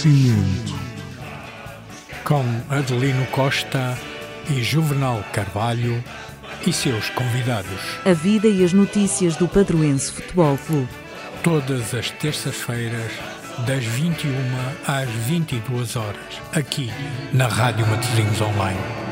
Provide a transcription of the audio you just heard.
Cimento. Com Adelino Costa e Juvenal Carvalho e seus convidados. A vida e as notícias do Padroense Futebol Clube. Todas as terças-feiras, das 21 às 22 horas, aqui na Rádio Matosinhos Online.